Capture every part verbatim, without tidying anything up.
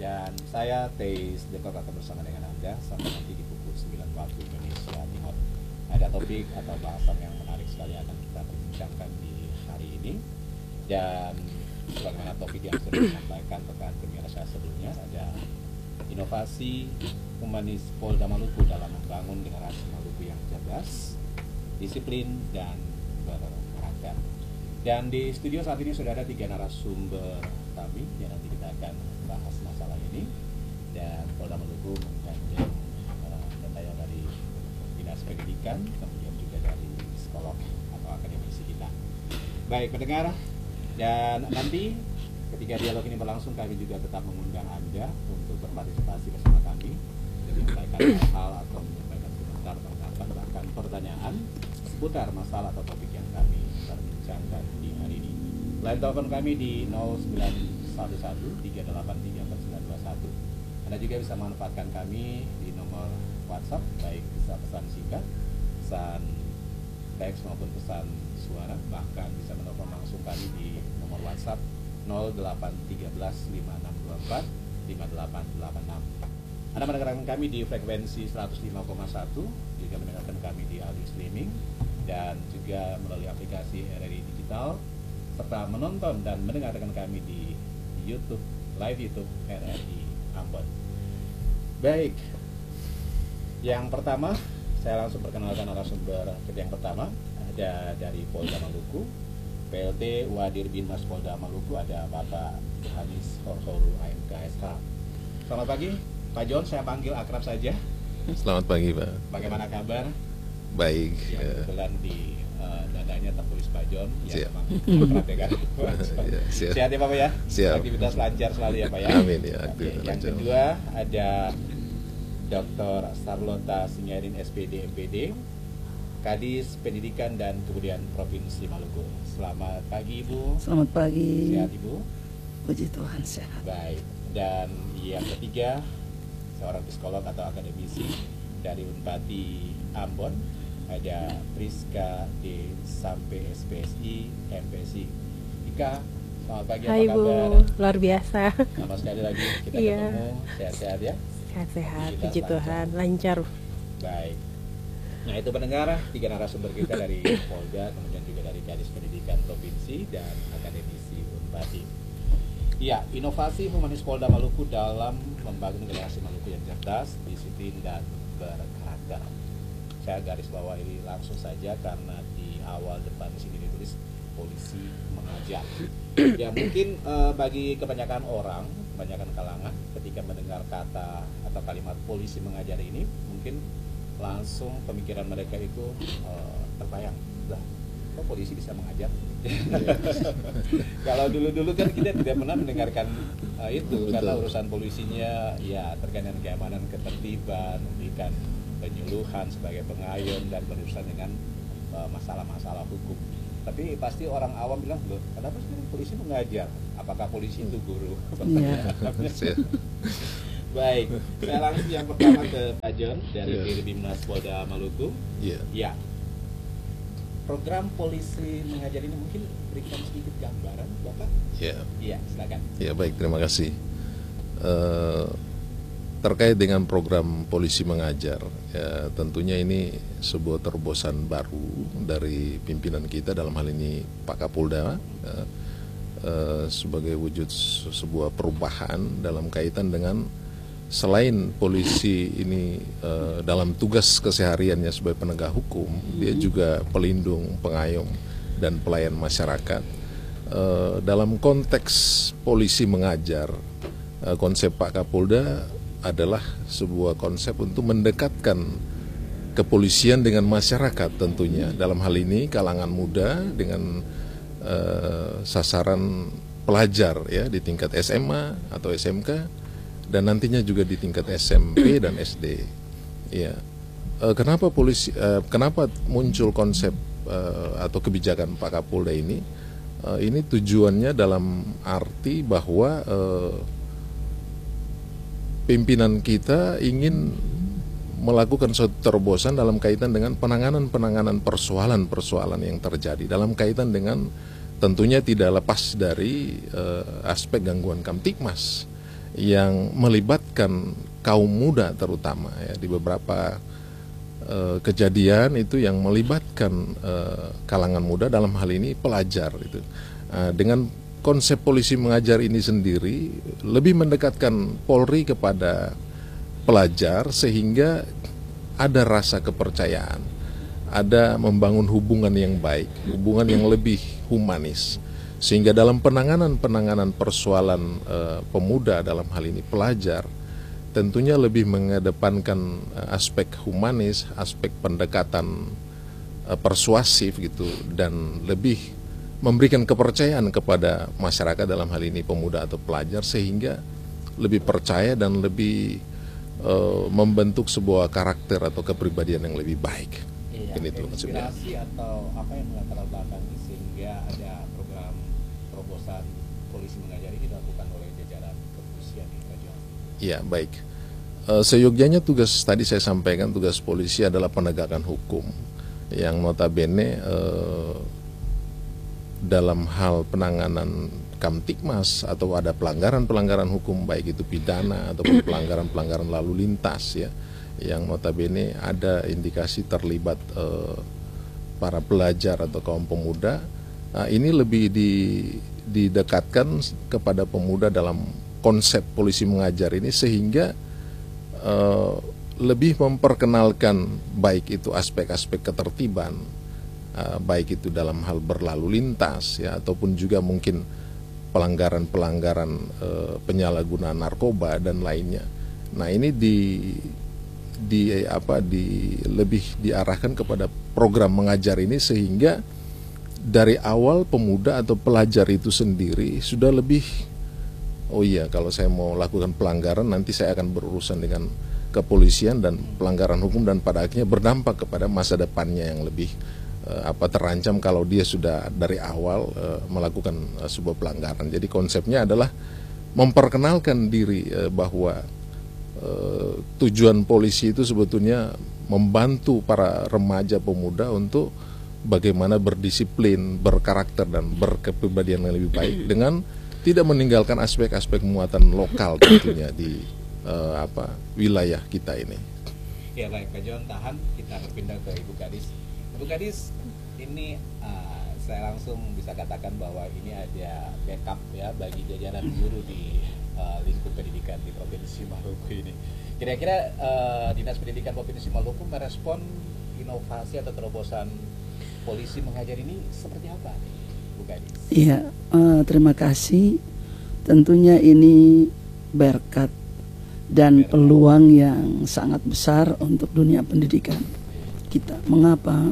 Dan saya Teis Dekor akan bersama dengan Anda sampai nanti di pukul sembilan waktu Indonesia Timur. Ada topik atau bahasan yang menarik sekali akan kita perbincangkan di hari ini. Dan sebagaimana topik yang sudah disampaikan rekan pemirsa sebelumnya, ada inovasi humanis Polda Maluku dalam membangun generasi Maluku yang cerdas, disiplin, dan berkarakter. Dan di studio saat ini sudah ada tiga narasumber kami yang nanti kita akan bahas masalah ini. Dan Polda Maluku menggandeng uh, datanya dari Dinas Pendidikan, kemudian juga dari psikolog atau akademisi kita. Baik pendengar, dan nanti ketika dialog ini berlangsung, kami juga tetap mengundang Anda untuk berpartisipasi bersama kami, jadi menyampaikan hal-hal atau menyampaikan komentar, tanggapan, bahkan pertanyaan seputar masalah atau topik yang kami perbincangkan di hari ini. Line telepon kami di nol sembilan satu satu tiga delapan tiga empat sembilan dua satu. Anda juga bisa manfaatkan kami di nomor WhatsApp, baik bisa pesan singkat, pesan teks maupun pesan suara, bahkan bisa menelpon langsung kami di nomor WhatsApp nol delapan tiga belas lima enam dua empat lima delapan delapan enam. Anda mendengarkan kami di frekuensi seratus lima koma satu, juga mendengarkan kami di audio streaming, dan juga melalui aplikasi R R I Digital, serta menonton dan mendengarkan kami di YouTube, live YouTube R R I Ambon. Baik, yang pertama saya langsung perkenalkan narasumber kita yang pertama. Ada dari Polda Maluku, P L T Wadir Binmas Polda Maluku, ada Bapak Johannes Horhoru A M K S H. Selamat pagi Pak John, saya panggil akrab saja. Selamat pagi Pak. Bagaimana kabar? Baik. Ya, kebetulan di uh, dadanya tertulis Pak John. Ya, siap. Akrab ya kan? Ya, siap. Sehat ya Pak ya? Siap. Aktivitas lancar selalu ya Pak ya? Amin ya. Oke, yang kedua ada Doktor Sarlota Sinyarin S P D M P D, Kadis Pendidikan dan Kebudayaan Provinsi Maluku. Selamat pagi Ibu. Selamat pagi. Sehat Ibu? Puji Tuhan sehat. Baik. Dan yang ketiga, seorang psikolog atau akademisi dari Unpati Ambon, ada Priska D. Sampai S P S I M P S I. Ika, selamat pagi. Hai, apa kabar? Bu, luar biasa. Nama sekali lagi kita Iya. ketemu, sehat-sehat ya? Sehat-sehat, Kita puji lancar. Tuhan, lancar. Baik. Nah itu pendengar, tiga narasumber kita dari Polda, kemudian juga dari Kadis Pendidikan Provinsi dan akademisi Unpati. Ya, inovasi humanis Polda Maluku dalam membangun generasi Maluku yang cerdas, disiplin, dan berkarakter. Saya garis bawahi langsung saja karena di awal depan di sini ditulis polisi mengajar. Ya mungkin eh, bagi kebanyakan orang, kebanyakan kalangan, ketika mendengar kata atau kalimat polisi mengajar ini, mungkin langsung pemikiran mereka itu eh, terbayang, lah, kok polisi bisa mengajar? Kalau dulu-dulu kan kita tidak pernah mendengarkan uh, itu. Betul. Karena urusan polisinya ya terkait dengan keamanan, ketertiban, memberikan penyuluhan sebagai pengayom dan berurusan dengan uh, masalah-masalah hukum. Tapi pasti orang awam bilang, loh, kenapa sekarang polisi mengajar? Apakah polisi itu guru? Iya. Baik, saya langsung yang pertama ke Pak John dari Yeah. Binmas Polda Maluku. Iya. Ya. Program polisi mengajar ini mungkin berikan sedikit gambaran, Bapak? Iya. Iya, silakan. Ya baik, terima kasih. Eh, terkait dengan program polisi mengajar, ya tentunya ini sebuah terobosan baru dari pimpinan kita, dalam hal ini Pak Kapolda, ya, eh, sebagai wujud se- sebuah perubahan dalam kaitan dengan selain polisi ini eh, dalam tugas kesehariannya sebagai penegak hukum, dia juga pelindung, pengayom, dan pelayan masyarakat. Eh, dalam konteks polisi mengajar, eh, konsep Pak Kapolda adalah sebuah konsep untuk mendekatkan kepolisian dengan masyarakat tentunya. Dalam hal ini kalangan muda dengan eh, sasaran pelajar ya di tingkat S M A atau S M K, dan nantinya juga di tingkat S M P dan S D. Ya, e, kenapa polisi? E, kenapa muncul konsep e, atau kebijakan Pak Kapolda ini? E, ini tujuannya dalam arti bahwa e, pimpinan kita ingin melakukan suatu terobosan dalam kaitan dengan penanganan-penanganan persoalan-persoalan yang terjadi dalam kaitan dengan tentunya tidak lepas dari e, aspek gangguan kamtipmas. yang melibatkan kaum muda terutama ya, di beberapa uh, kejadian itu yang melibatkan uh, kalangan muda, dalam hal ini pelajar itu. Uh, dengan konsep polisi mengajar ini sendiri lebih mendekatkan Polri kepada pelajar sehingga ada rasa kepercayaan, ada membangun hubungan yang baik, hubungan yang lebih humanis, sehingga dalam penanganan-penanganan persoalan uh, pemuda, dalam hal ini pelajar, tentunya lebih mengedepankan uh, aspek humanis, aspek pendekatan uh, persuasif gitu, dan lebih memberikan kepercayaan kepada masyarakat, dalam hal ini pemuda atau pelajar, sehingga lebih percaya dan lebih uh, membentuk sebuah karakter atau kepribadian yang lebih baik. Iya, itu maksudnya. Inspirasi atau apa yang melatar belakangi sehingga ada program terobosan polisi mengajar ini dilakukan oleh jajaran kepolisian di Kajang? Iya, baik. Uh, seyogyanya tugas tadi saya sampaikan, tugas polisi adalah penegakan hukum, yang notabene uh, dalam hal penanganan Kamtibmas atau ada pelanggaran-pelanggaran hukum, baik itu pidana ataupun pelanggaran-pelanggaran lalu lintas ya, yang notabene ada indikasi terlibat eh, para pelajar atau kaum pemuda, nah, ini lebih di, didekatkan kepada pemuda dalam konsep polisi mengajar ini, sehingga eh, lebih memperkenalkan baik itu aspek-aspek ketertiban, Uh, baik itu dalam hal berlalu lintas ya, ataupun juga mungkin pelanggaran-pelanggaran uh, penyalahgunaan narkoba dan lainnya. Nah, ini di di apa di lebih diarahkan kepada program mengajar ini, sehingga dari awal pemuda atau pelajar itu sendiri sudah lebih, oh iya, kalau saya mau lakukan pelanggaran nanti saya akan berurusan dengan kepolisian dan pelanggaran hukum, dan pada akhirnya berdampak kepada masa depannya yang lebih apa terancam kalau dia sudah dari awal uh, melakukan uh, sebuah pelanggaran. Jadi konsepnya adalah memperkenalkan diri uh, bahwa uh, tujuan polisi itu sebetulnya membantu para remaja pemuda untuk bagaimana berdisiplin, berkarakter dan berkepribadian yang lebih baik, dengan tidak meninggalkan aspek-aspek muatan lokal tentunya di uh, apa wilayah kita ini. Ya baik, Kak John, tahan, kita berpindah ke Ibu Kadis. Ibu Kadis, ini uh, saya langsung bisa katakan bahwa ini ada backup ya bagi jajaran guru di uh, lingkup pendidikan di Provinsi Maluku ini. Kira-kira uh, Dinas Pendidikan Provinsi Maluku merespon inovasi atau terobosan polisi mengajar ini seperti apa, Bu Kadis? Iya, uh, terima kasih. Tentunya ini berkat dan peluang yang sangat besar untuk dunia pendidikan kita. Mengapa?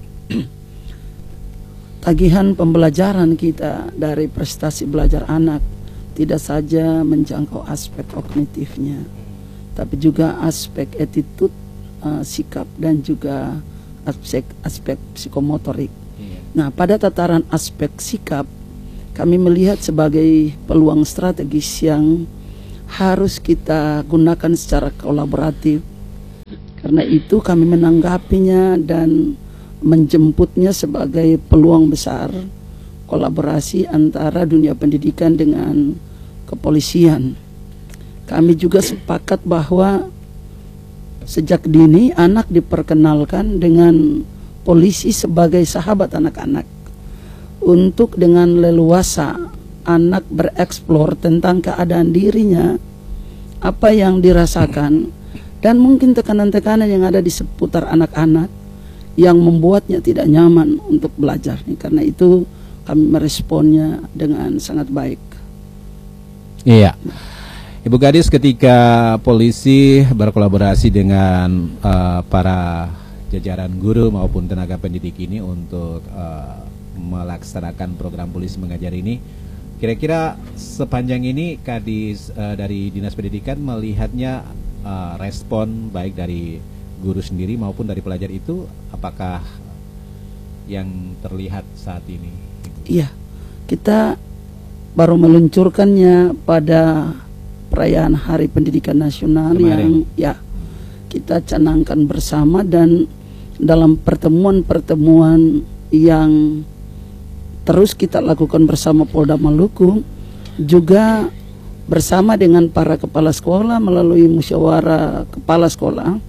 Tagihan pembelajaran kita dari prestasi belajar anak tidak saja menjangkau aspek kognitifnya, tapi juga aspek attitude, uh, sikap, dan juga aspek aspek psikomotorik. Nah, pada tataran aspek sikap, kami melihat sebagai peluang strategis yang harus kita gunakan secara kolaboratif. Karena itu kami menanggapinya dan menjemputnya sebagai peluang besar kolaborasi antara dunia pendidikan dengan kepolisian. Kami juga sepakat bahwa sejak dini anak diperkenalkan dengan polisi sebagai sahabat anak-anak, untuk dengan leluasa anak bereksplor tentang keadaan dirinya, apa yang dirasakan, dan mungkin tekanan-tekanan yang ada di seputar anak-anak yang membuatnya tidak nyaman untuk belajar. Karena itu kami meresponnya dengan sangat baik. Iya, Ibu Kadis, ketika polisi berkolaborasi dengan uh, para jajaran guru maupun tenaga pendidik ini untuk uh, melaksanakan program polisi mengajar ini, kira-kira sepanjang ini Kadis uh, dari Dinas Pendidikan melihatnya uh, respon baik dari guru sendiri maupun dari pelajar itu, apakah yang terlihat saat ini? Iya, kita baru meluncurkannya pada perayaan Hari Pendidikan Nasional kemarin, yang ya kita canangkan bersama, dan dalam pertemuan-pertemuan yang terus kita lakukan bersama Polda Maluku juga bersama dengan para kepala sekolah melalui musyawarah kepala sekolah,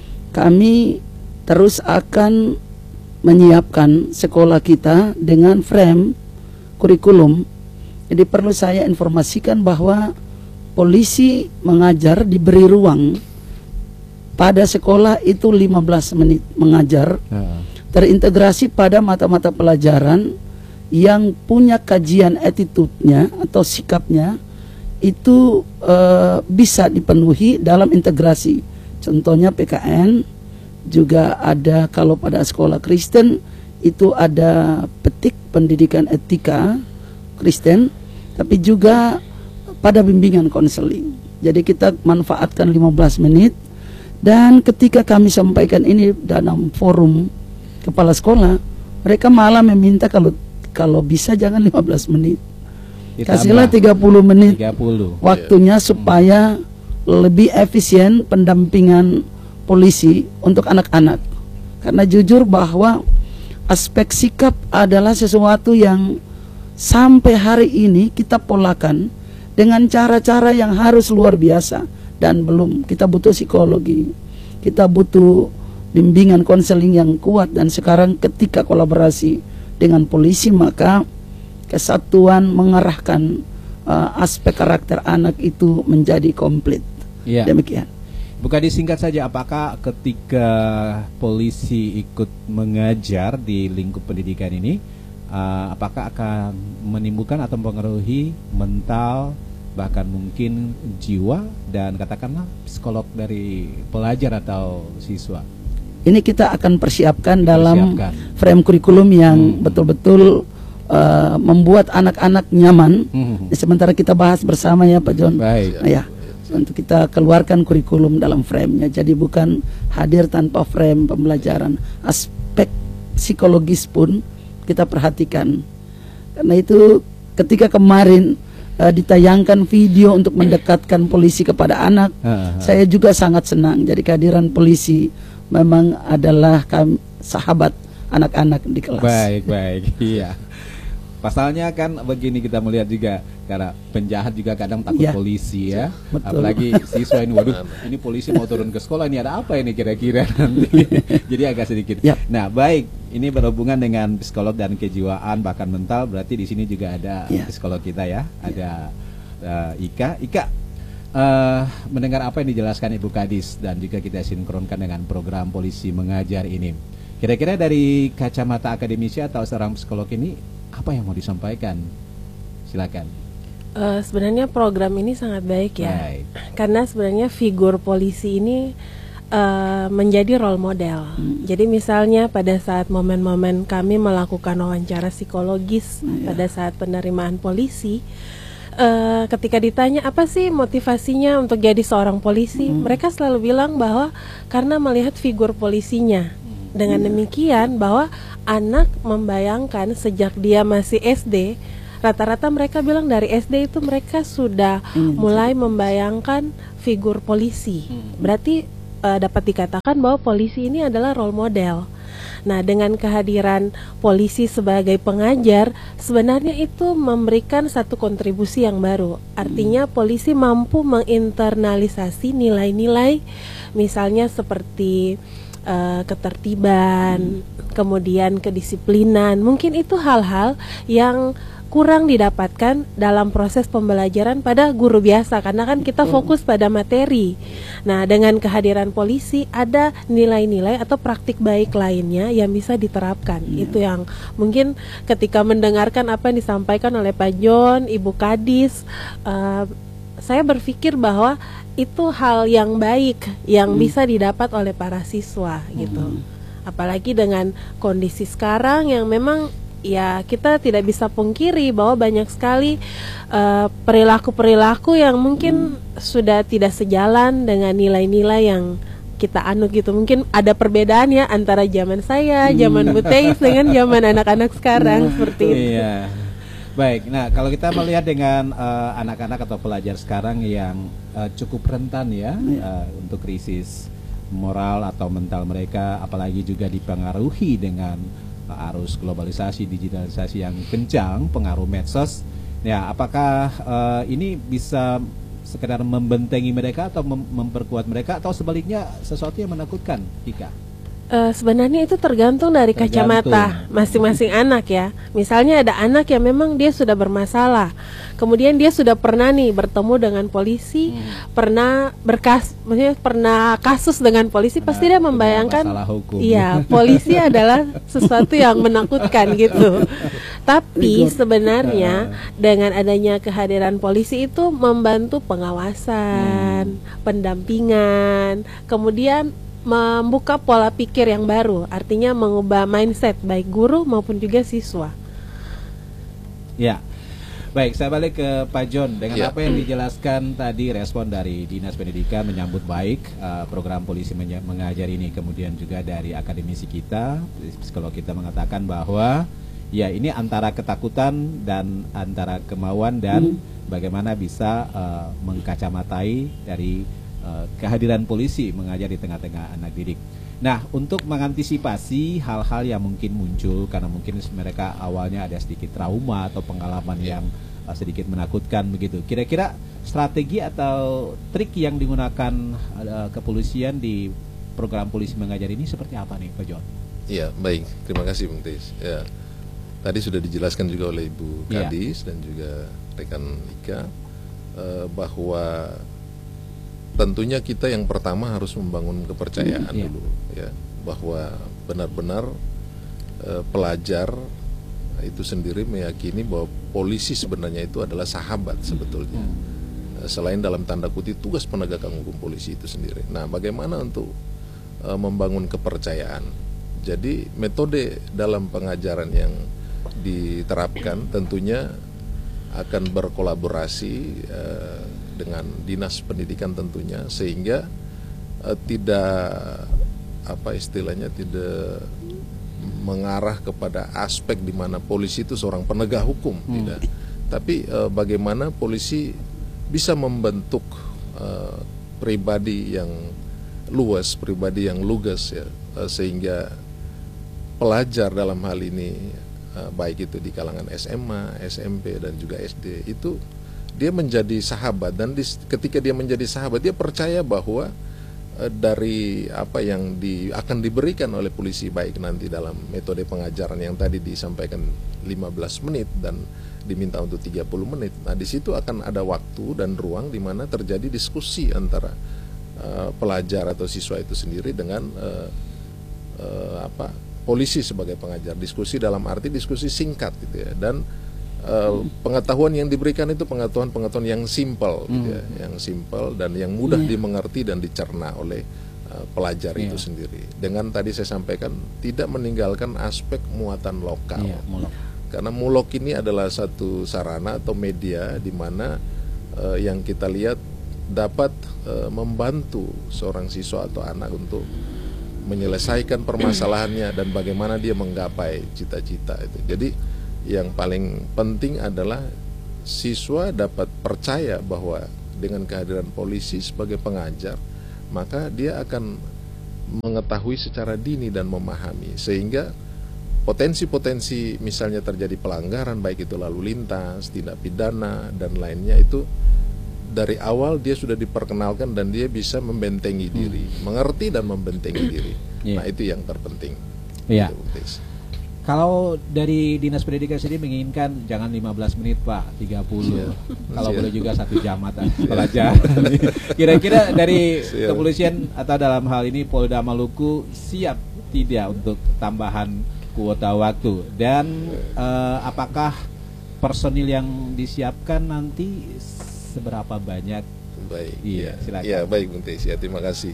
kami terus akan menyiapkan sekolah kita dengan frame kurikulum. Jadi perlu saya informasikan bahwa polisi mengajar diberi ruang pada sekolah itu lima belas menit mengajar, terintegrasi pada mata-mata pelajaran yang punya kajian attitude-nya atau sikapnya itu uh, bisa dipenuhi dalam integrasi. Contohnya P K N, juga ada kalau pada sekolah Kristen itu ada petik pendidikan etika Kristen, tapi juga pada bimbingan konseling. Jadi kita manfaatkan lima belas menit, dan ketika kami sampaikan ini dalam forum kepala sekolah, mereka malah meminta kalau kalau bisa jangan lima belas menit. Ditambah Kasihlah tiga puluh menit tiga puluh waktunya supaya lebih efisien pendampingan polisi untuk anak-anak. Karena jujur bahwa aspek sikap adalah sesuatu yang sampai hari ini kita polakan dengan cara-cara yang harus luar biasa, dan belum. Kita butuh psikologi, kita butuh bimbingan konseling yang kuat, dan sekarang ketika kolaborasi dengan polisi maka kesatuan mengarahkan uh, aspek karakter anak itu menjadi komplit. Ya. Demikian. Bukan disingkat saja, apakah ketika polisi ikut mengajar di lingkup pendidikan ini, uh, apakah akan menimbulkan atau mempengaruhi mental, bahkan mungkin jiwa dan katakanlah psikolog dari pelajar atau siswa? Ini kita akan persiapkan dalam Persiapkan. frame kurikulum yang Hmm. betul-betul uh, membuat anak-anak nyaman. Hmm. Sementara kita bahas bersama ya Pak John. Baik. Nah, ya, untuk kita keluarkan kurikulum dalam frame-nya. Jadi bukan hadir tanpa frame pembelajaran. Aspek psikologis pun kita perhatikan. Karena itu ketika kemarin uh, ditayangkan video untuk mendekatkan polisi kepada anak, Ah, ah. saya juga sangat senang. Jadi kehadiran polisi memang adalah kami, sahabat anak-anak di kelas. Baik, baik, iya. Pasalnya kan begini, kita melihat juga karena penjahat juga kadang takut Ya. polisi ya. Betul. Apalagi siswa ini, waduh, ini polisi mau turun ke sekolah, ini ada apa ini kira-kira nanti. Jadi agak sedikit. Ya. Nah, baik, ini berhubungan dengan psikolog dan kejiwaan bahkan mental, berarti di sini juga ada Ya. psikolog kita ya, ada uh, Ika. Ika, uh, mendengar apa yang dijelaskan Ibu Kadis dan juga kita sinkronkan dengan program polisi mengajar ini. Kira-kira dari kacamata akademisi atau seorang psikolog ini, apa yang mau disampaikan? Silakan. Eh, sebenarnya program ini sangat baik ya, Baik. karena sebenarnya figur polisi ini eh, menjadi role model. Jadi misalnya pada saat momen-momen kami melakukan wawancara psikologis pada saat penerimaan polisi, eh, ketika ditanya apa sih motivasinya untuk jadi seorang polisi, mereka selalu bilang bahwa karena melihat figur polisinya. Dengan demikian bahwa anak membayangkan sejak dia masih S D, rata-rata mereka bilang dari S D itu mereka sudah mulai membayangkan figur polisi. Berarti eh, dapat dikatakan bahwa polisi ini adalah role model. Nah, dengan kehadiran polisi sebagai pengajar, sebenarnya itu memberikan satu kontribusi yang baru. Artinya polisi mampu menginternalisasi nilai-nilai, misalnya seperti Uh, ketertiban, kemudian kedisiplinan. Mungkin itu hal-hal yang kurang didapatkan dalam proses pembelajaran pada guru biasa, karena kan kita fokus pada materi. Nah, dengan kehadiran polisi ada nilai-nilai atau praktik baik lainnya yang bisa diterapkan. Itu yang mungkin ketika mendengarkan apa yang disampaikan oleh Pak John, Ibu Kadis, uh, saya berpikir bahwa itu hal yang baik yang hmm. bisa didapat oleh para siswa gitu. Hmm. Apalagi dengan kondisi sekarang yang memang ya kita tidak bisa pungkiri bahwa banyak sekali uh, perilaku-perilaku yang mungkin hmm. sudah tidak sejalan dengan nilai-nilai yang kita anut gitu. Mungkin ada perbedaan ya antara zaman saya, hmm. zaman Bu Teis dengan zaman anak-anak sekarang seperti itu. Iya. Baik, nah kalau kita melihat dengan uh, anak-anak atau pelajar sekarang yang uh, cukup rentan ya uh, untuk krisis moral atau mental mereka, apalagi juga dipengaruhi dengan uh, arus globalisasi, digitalisasi yang kencang, pengaruh medsos. Ya, apakah uh, ini bisa sekedar membentengi mereka atau mem memperkuat mereka atau sebaliknya sesuatu yang menakutkan, Ika? Uh, sebenarnya itu tergantung dari tergantung. kacamata masing-masing anak ya. Misalnya ada anak yang memang dia sudah bermasalah, kemudian dia sudah pernah nih bertemu dengan polisi, hmm. pernah berkas, maksudnya pernah kasus dengan polisi, nah, pasti dia membayangkan, iya polisi adalah sesuatu yang menakutkan gitu. Tapi sebenarnya dengan adanya kehadiran polisi itu membantu pengawasan, hmm. pendampingan, kemudian membuka pola pikir yang baru, artinya mengubah mindset baik guru maupun juga siswa. Ya, baik, saya balik ke Pak John dengan ya. Apa yang dijelaskan tadi, respon dari Dinas Pendidikan menyambut baik uh, program polisi mengajar ini, kemudian juga dari akademisi kita, psikolog kita mengatakan bahwa ya ini antara ketakutan dan antara kemauan dan hmm. bagaimana bisa uh, mengkacamatai dari Uh, kehadiran polisi mengajar di tengah-tengah anak didik. Nah, untuk mengantisipasi hal-hal yang mungkin muncul karena mungkin mereka awalnya ada sedikit trauma atau pengalaman yang uh, sedikit menakutkan begitu. Kira-kira strategi atau trik yang digunakan uh, kepolisian di program polisi mengajar ini seperti apa nih, Pak John? Iya, baik. Terima kasih, Bung Tis. Ya, tadi sudah dijelaskan juga oleh Ibu Kadis ya. Dan juga rekan Ika uh, bahwa tentunya kita yang pertama harus membangun kepercayaan hmm, dulu ya, bahwa benar-benar uh, pelajar itu sendiri meyakini bahwa polisi sebenarnya itu adalah sahabat sebetulnya. Hmm. Uh, selain dalam tanda kutip tugas penegakan hukum polisi itu sendiri. Nah, bagaimana untuk uh, membangun kepercayaan? Jadi metode dalam pengajaran yang diterapkan tentunya akan berkolaborasi uh, dengan dinas pendidikan tentunya, sehingga uh, tidak apa istilahnya tidak mengarah kepada aspek di mana polisi itu seorang penegak hukum, hmm. tidak. Tapi uh, bagaimana polisi bisa membentuk uh, pribadi yang luas, pribadi yang lugas ya, uh, sehingga pelajar dalam hal ini uh, baik itu di kalangan S M A, S M P dan juga S D itu dia menjadi sahabat, dan di, ketika dia menjadi sahabat dia percaya bahwa e, dari apa yang di, akan diberikan oleh polisi baik nanti dalam metode pengajaran yang tadi disampaikan lima belas menit dan diminta untuk tiga puluh menit. Nah, di situ akan ada waktu dan ruang di mana terjadi diskusi antara e, pelajar atau siswa itu sendiri dengan e, e, apa polisi sebagai pengajar. Diskusi dalam arti diskusi singkat gitu ya, dan Uh, pengetahuan yang diberikan itu pengetahuan-pengetahuan yang simpel, hmm. gitu ya, yang simpel dan yang mudah yeah. dimengerti dan dicerna oleh uh, pelajar yeah. itu sendiri. Dengan tadi saya sampaikan tidak meninggalkan aspek muatan lokal, yeah, mulok. Karena mulok ini adalah satu sarana atau media di mana uh, yang kita lihat dapat uh, membantu seorang siswa atau anak untuk menyelesaikan permasalahannya dan bagaimana dia menggapai cita-cita itu. Jadi yang paling penting adalah siswa dapat percaya bahwa dengan kehadiran polisi sebagai pengajar, maka dia akan mengetahui secara dini dan memahami, sehingga potensi-potensi misalnya terjadi pelanggaran baik itu lalu lintas, tindak pidana dan lainnya itu dari awal dia sudah diperkenalkan dan dia bisa membentengi diri, hmm. mengerti dan membentengi diri. Yeah. Nah, itu yang terpenting. Iya. Yeah. Kalau dari Dinas Pendidikan sendiri menginginkan jangan lima belas menit Pak, tiga puluh. Kalau boleh juga satu jam atau pelajar. Kira-kira dari Siap. Kepolisian atau dalam hal ini Polda Maluku siap tidak untuk tambahan kuota waktu? Dan uh, apakah personil yang disiapkan nanti seberapa banyak? Baik. Iya, silakan. Iya, baik Bung Tis. Ya, terima kasih.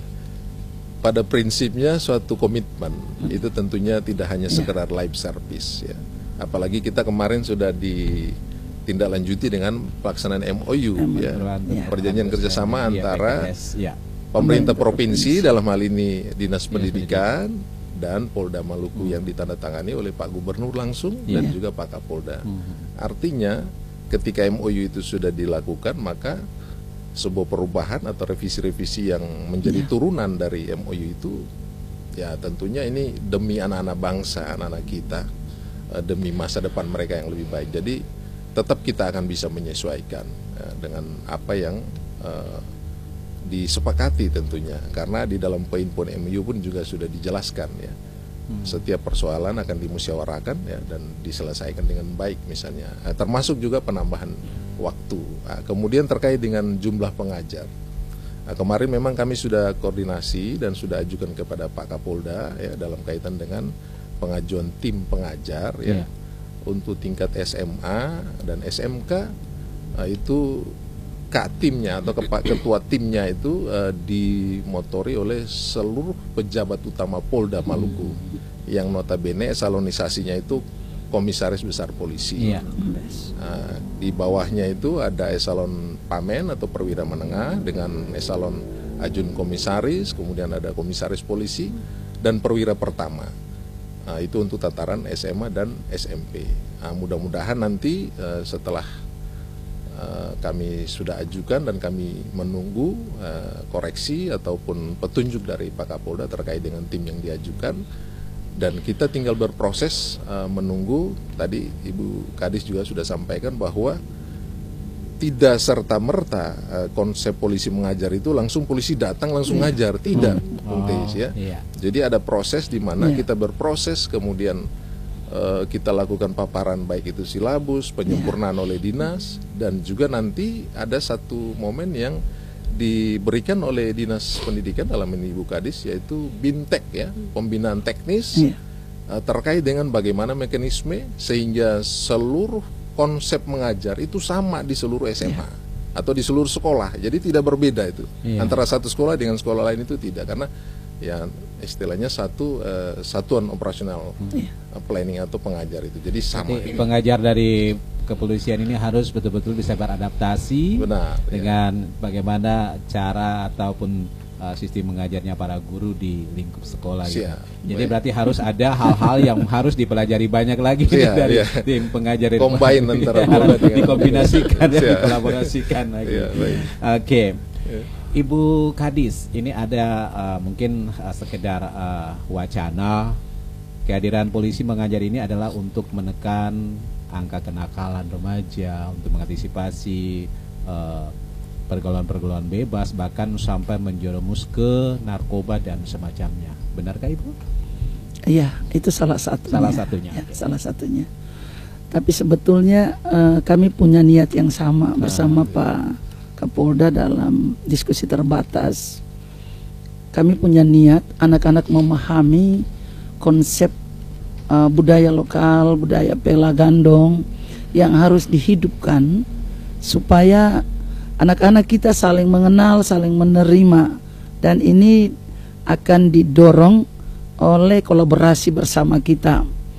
Pada prinsipnya suatu komitmen itu tentunya tidak hanya sekedar live service ya. Apalagi kita kemarin sudah ditindaklanjuti dengan pelaksanaan M O U ya, ya. Perjanjian kerjasama ya, antara ya. Pemerintah provinsi dalam hal ini Dinas Pendidikan dan Polda Maluku hmm. yang ditandatangani oleh Pak Gubernur langsung ya. Dan juga Pak Kapolda. Hmm. Artinya ketika M O U itu sudah dilakukan, maka sebuah perubahan atau revisi-revisi yang menjadi ya. Turunan dari M O U itu ya tentunya ini demi anak-anak bangsa, anak-anak kita, demi masa depan mereka yang lebih baik. Jadi tetap kita akan bisa menyesuaikan uh, dengan apa yang uh, disepakati tentunya, karena di dalam poin-poin M U pun juga sudah dijelaskan ya. Hmm. Setiap persoalan akan dimusyawarahkan ya dan diselesaikan dengan baik misalnya, uh, termasuk juga penambahan waktu. Uh, kemudian terkait dengan jumlah pengajar. Nah, kemarin memang kami sudah koordinasi dan sudah ajukan kepada Pak Kapolda ya dalam kaitan dengan pengajuan tim pengajar ya, yeah. untuk tingkat S M A dan S M K. Nah, itu K-timnya atau ketua timnya itu uh, dimotori oleh seluruh pejabat utama Polda Maluku yang notabene esalonisasinya itu Komisaris Besar Polisi. Yeah. Nah, di bawahnya itu ada esalon pamen atau perwira menengah dengan esalon ajun komisaris, kemudian ada komisaris polisi dan perwira pertama. Nah, itu untuk tataran S M A dan S M P. Nah, mudah-mudahan nanti uh, setelah uh, kami sudah ajukan dan kami menunggu uh, koreksi ataupun petunjuk dari Pak Kapolda terkait dengan tim yang diajukan. Dan kita tinggal berproses uh, menunggu. Tadi Ibu Kadis juga sudah sampaikan bahwa tidak serta-merta uh, konsep polisi mengajar itu langsung polisi datang langsung yeah. ngajar, tidak, hmm. oh, ya. Yeah. Jadi ada proses di mana yeah. kita berproses, kemudian uh, kita lakukan paparan baik itu silabus, penyempurnaan yeah. oleh dinas, dan juga nanti ada satu momen yang diberikan oleh Dinas Pendidikan dalam ini Ibu Kadis, yaitu Bintek ya, pembinaan teknis yeah. uh, terkait dengan bagaimana mekanisme sehingga seluruh konsep mengajar itu sama di seluruh S M A yeah. atau di seluruh sekolah. Jadi tidak berbeda itu yeah. antara satu sekolah dengan sekolah lain, itu tidak, karena ya istilahnya satu uh, satuan operasional yeah. uh, planning atau pengajar itu. Jadi sama. Jadi, pengajar dari kepolisian ini harus betul-betul bisa beradaptasi. Benar, dengan ya. bagaimana cara ataupun uh, sistem mengajarnya para guru di lingkup sekolah. Gitu. Jadi baik. Berarti harus ada hal-hal yang harus dipelajari banyak lagi ya, dari ya. tim pengajar. Combine antara ya, dikombinasikan dan dikolaborasikan lagi. Ya, Oke, okay. ya. Ibu Kadis, ini ada uh, mungkin uh, sekedar uh, wacana kehadiran polisi mengajar ini adalah untuk menekan angka kenakalan remaja, untuk mengantisipasi uh, pergaulan-pergaulan bebas, bahkan sampai menjerumus ke narkoba dan semacamnya. Benarkah Ibu? Iya, itu salah satunya. Salah satunya. Ya, salah satunya. Tapi sebetulnya uh, kami punya niat yang sama bersama nah, Pak Kapolda dalam diskusi terbatas. Kami punya niat anak-anak memahami konsep Uh, budaya lokal, budaya pela gandong yang harus dihidupkan supaya anak-anak kita saling mengenal, saling menerima, dan ini akan didorong oleh kolaborasi bersama kita.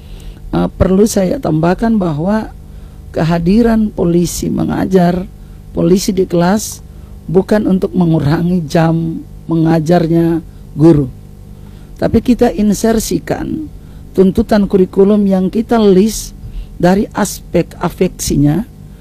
Uh, perlu saya tambahkan bahwa kehadiran polisi mengajar, polisi di kelas bukan untuk mengurangi jam mengajarnya guru, tapi kita insersikan tuntutan kurikulum yang kita list dari aspek afeksinya,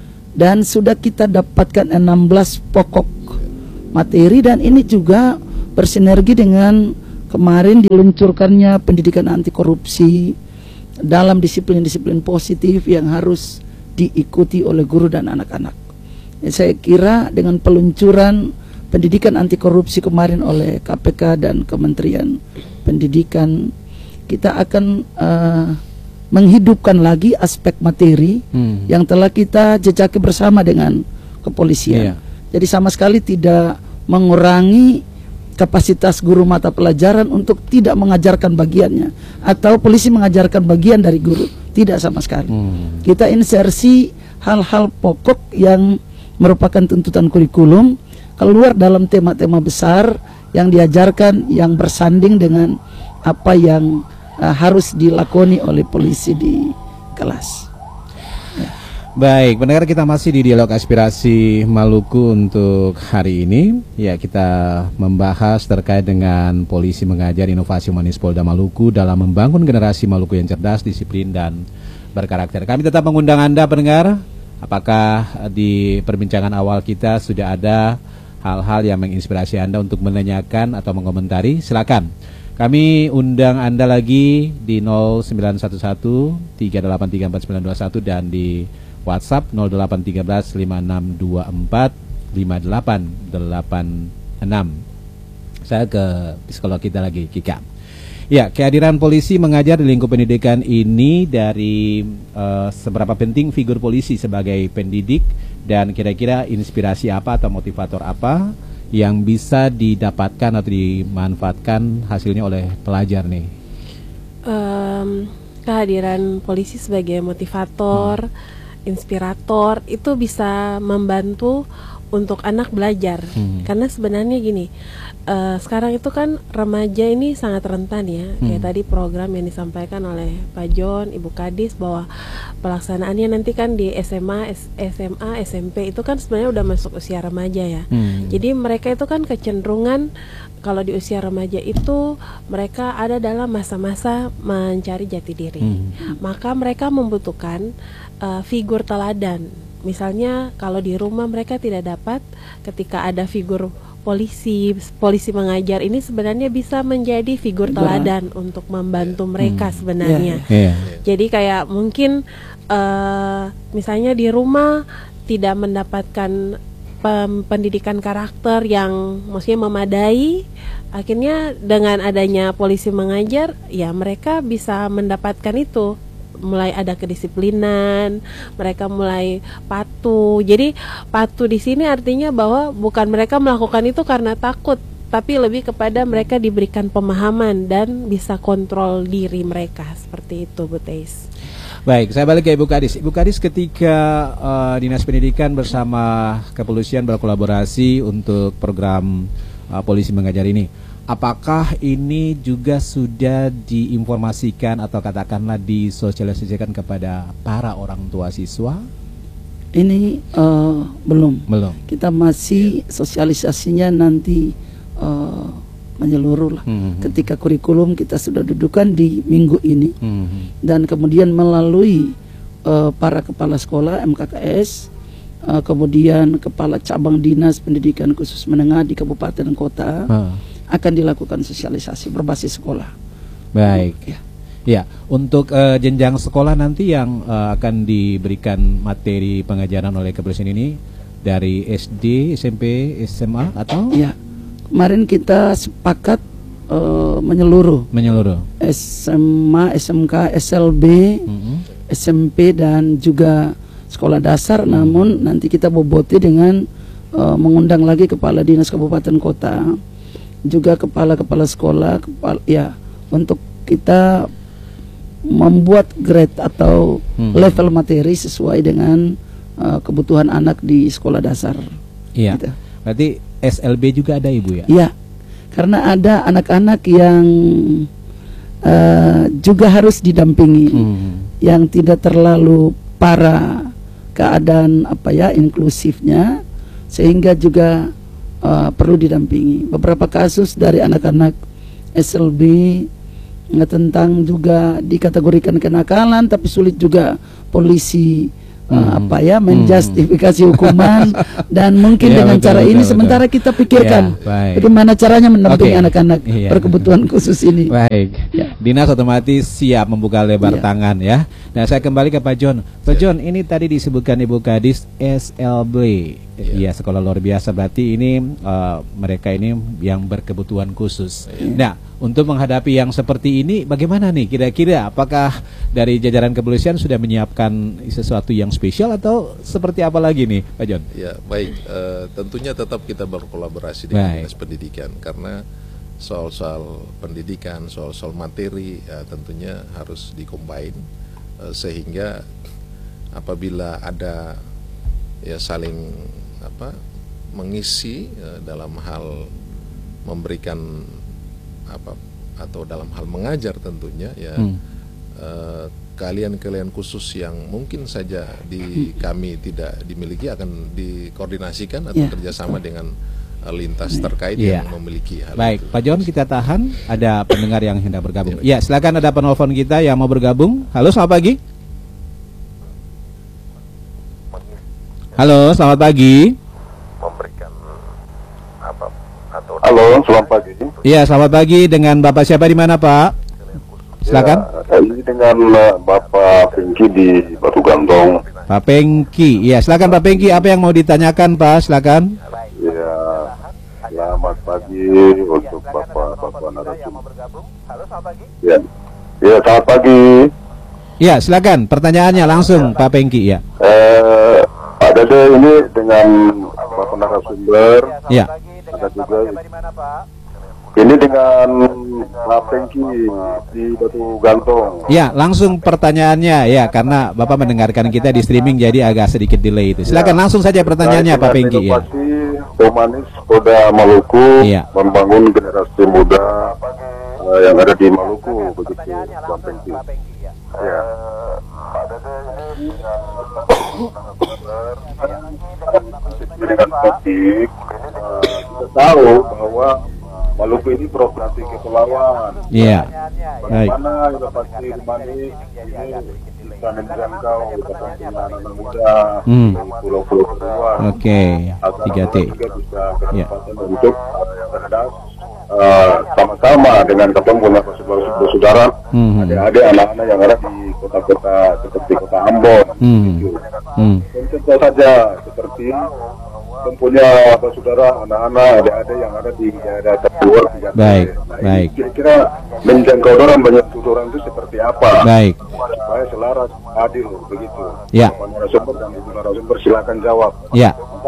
dan sudah kita dapatkan enam belas pokok materi, dan ini juga bersinergi dengan kemarin diluncurkannya pendidikan anti korupsi dalam disiplin-disiplin positif yang harus diikuti oleh guru dan anak-anak. Ya, saya kira dengan peluncuran pendidikan anti korupsi kemarin oleh K P K dan Kementerian Pendidikan, kita akan uh, menghidupkan lagi aspek materi hmm. yang telah kita jejaki bersama dengan kepolisian. Yeah. Jadi sama sekali tidak mengurangi kapasitas guru mata pelajaran untuk tidak mengajarkan bagiannya, atau polisi mengajarkan bagian dari guru, tidak sama sekali. Hmm. Kita insersi hal-hal pokok yang merupakan tuntutan kurikulum keluar dalam tema-tema besar yang diajarkan, yang bersanding dengan apa yang uh, harus dilakoni oleh polisi di kelas. Ya. Baik, pendengar, kita masih di Dialog Aspirasi Maluku untuk hari ini. Ya, kita membahas terkait dengan polisi mengajar, inovasi humanis Polda Maluku dalam membangun generasi Maluku yang cerdas, disiplin, dan berkarakter. Kami tetap mengundang Anda pendengar. Apakah di perbincangan awal kita sudah ada hal-hal yang menginspirasi Anda untuk menanyakan atau mengomentari? Silakan. Kami undang Anda lagi di nol sembilan satu satu tiga delapan tiga empat sembilan dua satu dan di WhatsApp nol delapan satu tiga lima enam dua empat lima delapan delapan enam. Saya ke psikolog kita lagi, Kika. Ya, kehadiran polisi mengajar di lingkup pendidikan ini dari uh, seberapa penting figur polisi sebagai pendidik, dan kira-kira inspirasi apa atau motivator apa yang bisa didapatkan atau dimanfaatkan hasilnya oleh pelajar nih? Um, kehadiran polisi sebagai motivator, hmm. inspirator itu bisa membantu untuk anak belajar, hmm. karena sebenarnya gini, uh, sekarang itu kan remaja ini sangat rentan ya, hmm. kayak tadi program yang disampaikan oleh Pak John, Ibu Kadis, bahwa pelaksanaannya nanti kan di S M A, S M A, S M P itu kan sebenarnya udah masuk usia remaja ya, hmm. jadi mereka itu kan kecenderungan kalau di usia remaja itu mereka ada dalam masa-masa mencari jati diri, hmm. maka mereka membutuhkan uh, figur teladan. Misalnya kalau di rumah mereka tidak dapat, ketika ada figur polisi, polisi mengajar ini sebenarnya bisa menjadi figur teladan Benar. untuk membantu mereka hmm. sebenarnya. Yeah. Yeah. Jadi kayak mungkin uh, misalnya di rumah tidak mendapatkan pem- pendidikan karakter yang maksudnya memadai, akhirnya dengan adanya polisi mengajar, ya mereka bisa mendapatkan itu. Mulai ada kedisiplinan, mereka mulai patuh. Jadi patuh di sini artinya bahwa bukan mereka melakukan itu karena takut, tapi lebih kepada mereka diberikan pemahaman dan bisa kontrol diri mereka, seperti itu, Bu Teis. Baik, saya balik ke Ibu Kadis. Ibu Kadis, ketika uh, Dinas Pendidikan bersama kepolisian berkolaborasi untuk program uh, polisi mengajar ini, apakah ini juga sudah diinformasikan atau katakanlah disosialisasikan kepada para orang tua siswa? Ini uh, belum. Belum. Kita masih sosialisasinya nanti uh, menyeluruh lah. Mm-hmm. Ketika kurikulum kita sudah dudukan di minggu ini, mm-hmm. dan kemudian melalui uh, para kepala sekolah M K K S, uh, kemudian kepala cabang dinas pendidikan khusus menengah di kabupaten dan kota. Uh. akan dilakukan sosialisasi berbasis sekolah. Baik. Ya, ya. Untuk uh, jenjang sekolah nanti yang uh, akan diberikan materi pengajaran oleh kepolisian ini dari S D, S M P, S M A atau? Ya. Kemarin kita sepakat uh, menyeluruh. Menyeluruh. S M A, S M K, S L B, mm-hmm. S M P dan juga sekolah dasar. Mm-hmm. Namun nanti kita boboti dengan uh, mengundang lagi kepala dinas kabupaten kota, juga kepala-kepala sekolah, kepala, ya, untuk kita membuat grade atau hmm. level materi sesuai dengan uh, kebutuhan anak di sekolah dasar. Iya. Gitu. Berarti S L B juga ada, Ibu, ya? Iya. Karena ada anak-anak yang uh, juga harus didampingi, hmm. yang tidak terlalu parah keadaan apa ya inklusifnya, sehingga juga Uh, perlu didampingi. Beberapa kasus dari anak-anak S L B uh, tentang juga dikategorikan kenakalan, tapi sulit juga polisi uh, hmm. apa ya menjustifikasi hmm. hukuman dan mungkin ya, dengan betul, cara betul, ini betul. Sementara kita pikirkan ya, bagaimana caranya mendampingi okay. anak-anak ya. berkebutuhan khusus ini. Baik. Ya. Dinas otomatis siap membuka lebar ya. tangan ya. Nah, saya kembali ke Pak John. Pak John, ini tadi disebutkan Ibu Kadis S L B. Iya, ya, sekolah luar biasa. Berarti ini uh, mereka ini yang berkebutuhan khusus. Ya. Nah, untuk menghadapi yang seperti ini, bagaimana nih? Kira-kira apakah dari jajaran kepolisian sudah menyiapkan sesuatu yang spesial atau seperti apa lagi nih, Pak John? Ya, baik. Uh, tentunya tetap kita berkolaborasi dengan baik. Dinas Pendidikan, karena soal-soal pendidikan, soal-soal materi, ya, tentunya harus dikombin uh, sehingga apabila ada ya saling apa mengisi uh, dalam hal memberikan apa atau dalam hal mengajar tentunya ya hmm. uh, kalian-kalian khusus yang mungkin saja di hmm. kami tidak dimiliki akan dikoordinasikan atau ya, kerjasama betul. dengan uh, lintas terkait ya. yang memiliki hal Baik, itu. Pak John, kita tahan. Ada pendengar yang hendak bergabung. Ya, ya, silakan, ada penelpon kita yang mau bergabung. Halo, selamat pagi. Halo, selamat pagi. Memberikan apa atau Halo, selamat pagi. Iya, selamat pagi. Dengan Bapak siapa di mana, Pak? Silakan. Ya, ini dengan uh, Bapak Pinky di Batu Gantong. Pak Pak Pengki. Ya, silakan Pak Pengki, apa yang mau ditanyakan, Pak? Silakan. Ya, selamat pagi untuk Bapak-bapak narasumber. Halo, selamat pagi. Ya, ya selamat pagi. Ya, silakan. Pertanyaannya langsung, Pak Pengki. Ya. Eh, Pak Dede ini dengan Bapak narasumber. Ya. Ada juga. Ini dengan Pak Pengki di Batu Gantong. Ya, langsung pertanyaannya ya, karena Bapak mendengarkan kita di streaming jadi agak sedikit delay itu. Silakan ya. Langsung saja pertanyaannya, Pak Pengki. Ya. Humanis Polda Maluku ya. membangun generasi muda uh, yang ada di Maluku, begitu, Pak Pengki. Ya. Dengan topik, uh, kita tahu bahwa Maluku ini provinsi kepulauan. Iya. Bagaimana inovasi humanis ini bisa menjangkau potensi anak-anak muda hmm. di pulau-pulau kepulauan. Oke. tiga T. Juga bisa kesempatan ya. Untuk berdas uh, sama-sama dengan ketemu punya saudara, hmm. adik-adik anak-anak yang ada di kota-kota seperti kota Ambon. Hmm. Gitu. Hmm. Contoh saja seperti mempunyai saudara anak-anak adik-adik yang ada di daerah terluar. Baik, nah, baik. Kira-kira menjangkau orang banyak orang itu seperti apa? Baik. Supaya selaras, adil, begitu. Ya. Bapak narasumber dan ibu narasumber silakan jawab. Ya.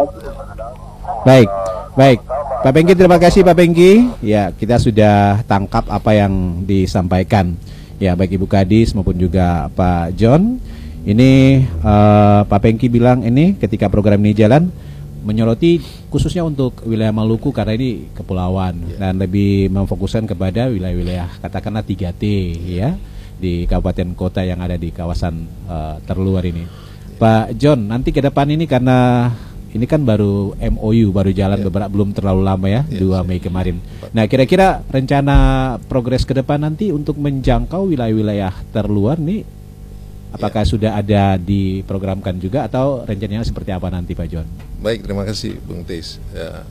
Baik, baik. Pak Pengki, terima kasih Pak Pengki. Ya, kita sudah tangkap apa yang disampaikan. Ya, baik Ibu Kadis maupun juga Pak John. Ini uh, Pak Pengki bilang ini ketika program ini jalan menyoroti khususnya untuk wilayah Maluku karena ini kepulauan yeah. dan lebih memfokuskan kepada wilayah-wilayah katakanlah tiga T ya di kabupaten kota yang ada di kawasan uh, terluar ini. Yeah. Pak John, nanti ke depan ini karena ini kan baru M O U baru jalan yeah. beberapa belum terlalu lama ya, yeah, dua Mei kemarin. Nah, kira-kira rencana progres ke depan nanti untuk menjangkau wilayah-wilayah terluar nih apakah ya. Sudah ada diprogramkan juga atau rencananya seperti apa nanti Pak John? Baik, terima kasih Bung Tis. Ya,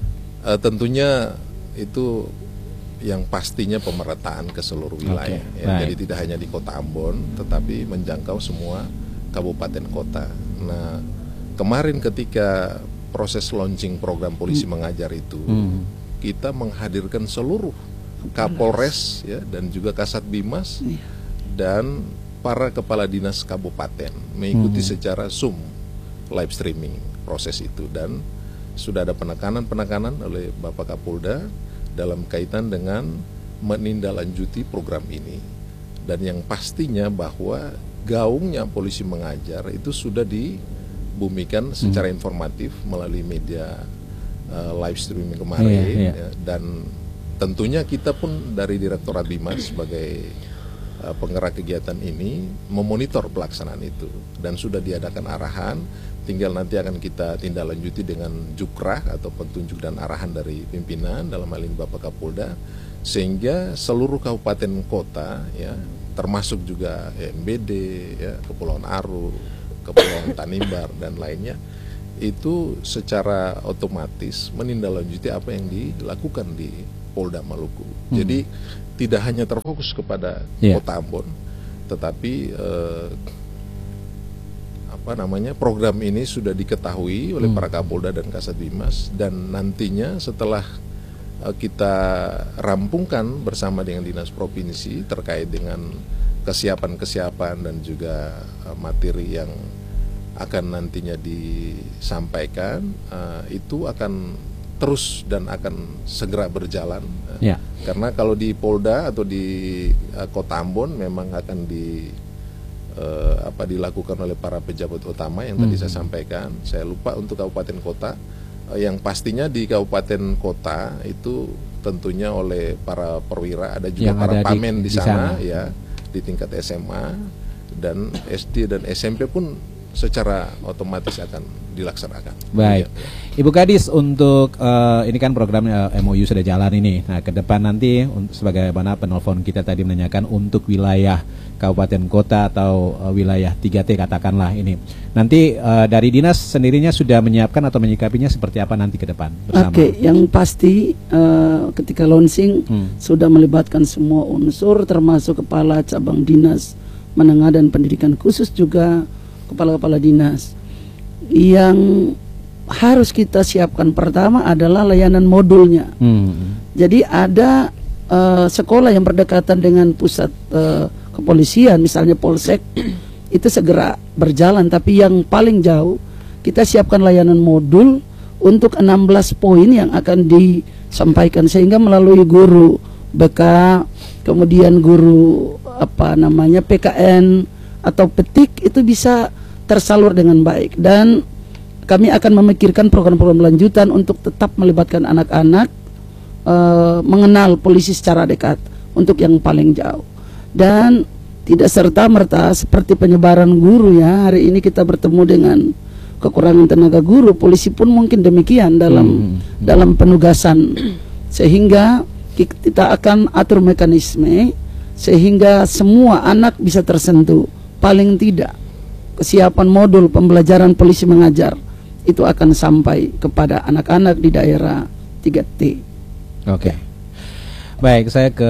e, tentunya itu yang pastinya pemerataan ke seluruh wilayah. Okay, ya, jadi tidak hanya di Kota Ambon, tetapi menjangkau semua kabupaten kota. Nah, kemarin ketika proses launching program polisi hmm. mengajar itu, hmm. kita menghadirkan seluruh Kapolres ya dan juga Kasat Bimas yeah. dan para kepala dinas kabupaten mengikuti hmm. secara Zoom live streaming proses itu dan sudah ada penekanan-penekanan oleh Bapak Kapolda dalam kaitan dengan menindaklanjuti program ini dan yang pastinya bahwa gaungnya polisi mengajar itu sudah dibumikan secara hmm. informatif melalui media uh, live streaming kemarin yeah, yeah. Ya, dan tentunya kita pun dari Direktorat Bimas sebagai penggerak kegiatan ini memonitor pelaksanaan itu dan sudah diadakan arahan, tinggal nanti akan kita tindak lanjuti dengan jukrah atau petunjuk dan arahan dari pimpinan dalam hal ini Bapak Kapolda sehingga seluruh kabupaten kota ya termasuk juga N B D ya, Kepulauan Aru, Kepulauan Tanimbar dan lainnya itu secara otomatis menindaklanjuti apa yang dilakukan di Polda Maluku. Hmm. Jadi tidak hanya terfokus kepada yeah. Kota Ambon, tetapi eh, apa namanya program ini sudah diketahui oleh hmm. para Kapolda dan Kasat Bimas dan nantinya setelah eh, kita rampungkan bersama dengan dinas provinsi terkait dengan kesiapan-kesiapan dan juga eh, materi yang akan nantinya disampaikan eh, itu akan terus dan akan segera berjalan ya. Karena kalau di Polda atau di uh, Kota Ambon memang akan di uh, apa dilakukan oleh para pejabat utama yang hmm. tadi saya sampaikan. Saya lupa untuk kabupaten kota uh, yang pastinya di kabupaten kota itu tentunya oleh para perwira ada juga yang para pamen di, di sana, sana ya di tingkat S M A dan S D dan S M P pun secara otomatis akan dilaksanakan. Baik, ya. Ibu Kadis untuk uh, ini kan program uh, M O U sudah jalan ini. Nah, ke depan nanti sebagaimana penelpon kita tadi menanyakan untuk wilayah kabupaten kota atau uh, wilayah tiga T katakanlah ini. Nanti uh, dari dinas sendirinya sudah menyiapkan atau menyikapinya seperti apa nanti ke depan bersama. Oke, yang pasti uh, ketika launching hmm. sudah melibatkan semua unsur termasuk kepala cabang dinas menengah dan pendidikan khusus juga kepala-kepala dinas. Yang harus kita siapkan pertama adalah layanan modulnya. Hmm. Jadi ada uh, sekolah yang berdekatan dengan pusat uh, kepolisian, misalnya Polsek, itu segera berjalan. Tapi yang paling jauh kita siapkan layanan modul untuk enam belas poin yang akan disampaikan, sehingga melalui guru B K, kemudian guru apa namanya P K N atau petik itu bisa tersalur dengan baik. Dan kami akan memikirkan program-program lanjutan untuk tetap melibatkan anak-anak uh, mengenal polisi secara dekat untuk yang paling jauh. Dan tidak serta-merta seperti penyebaran guru ya, hari ini kita bertemu dengan kekurangan tenaga guru, polisi pun mungkin demikian dalam hmm. dalam penugasan, sehingga kita akan atur mekanisme sehingga semua anak bisa tersentuh. Paling tidak kesiapan modul pembelajaran polisi mengajar itu akan sampai kepada anak-anak di daerah tiga T. Oke. Baik, saya ke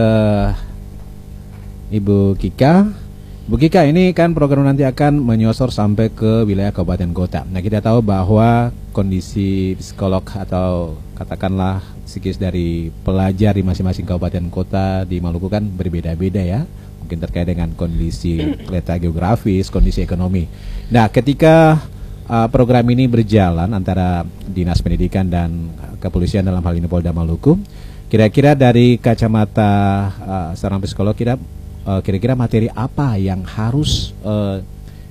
Ibu Kika. Bu Kika, ini kan program nanti akan menyosor sampai ke wilayah kabupaten kota. Nah, kita tahu bahwa kondisi psikolog atau katakanlah psikis dari pelajar di masing-masing kabupaten kota di Maluku kan berbeda-beda ya. Mungkin terkait dengan kondisi letak geografis, kondisi ekonomi. Nah, ketika uh, program ini berjalan antara Dinas Pendidikan dan Kepolisian dalam hal ini Polda Maluku, kira-kira dari kacamata uh, seorang psikolog kita Uh, kira-kira materi apa yang harus uh,